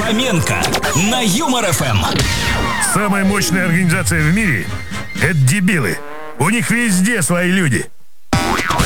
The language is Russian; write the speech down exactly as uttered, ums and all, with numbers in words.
Фоменко на Юмор эф эм. Самая мощная организация в мире – это дебилы. У них везде свои люди.